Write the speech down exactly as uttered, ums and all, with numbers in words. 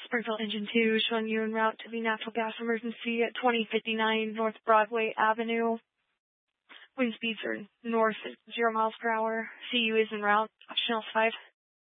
Springfield Engine two, showing you en route to the natural gas emergency at twenty fifty-nine North Broadway Avenue. Wind speeds are north at zero miles per hour. C U is en route. Channel five.